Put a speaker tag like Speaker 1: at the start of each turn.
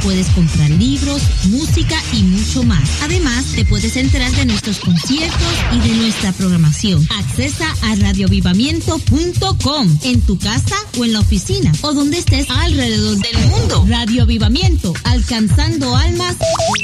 Speaker 1: puedes comprar libros, música y mucho más. Además, te puedes enterar de nuestros conciertos y de nuestra programación. Accesa a radioavivamiento.com en tu casa o en la oficina o donde estés alrededor del mundo. Radio Avivamiento, alcanzando almas